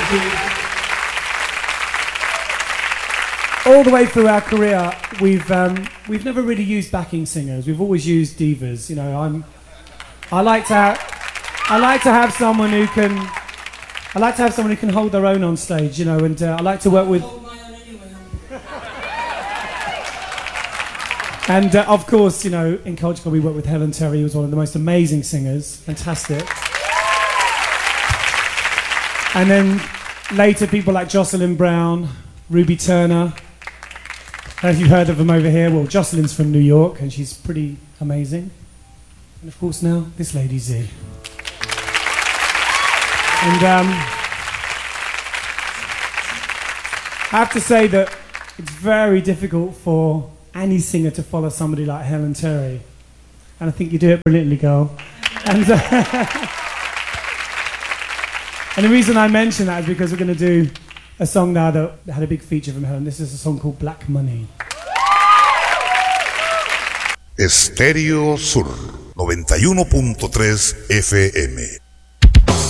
All the way through our career, we've never really used backing singers. We've always used divas. You know, I like to have someone who can hold their own on stage. You know, and I like to work with. And of course, you know, in Culture Club we worked with Helen Terry, who was one of the most amazing singers, fantastic. And then later people like Jocelyn Brown, Ruby Turner. I don't know if you've heard of them over here. Well, Jocelyn's from New York and she's pretty amazing. And of course now, this lady Z. And I have to say that it's very difficult for any singer to follow somebody like Helen Terry. And I think you do it brilliantly, girl. And, and the reason I mention that is because we're going to do a song now that had a big feature from Helen. This is a song called Black Money. Estéreo Sur 91.3 FM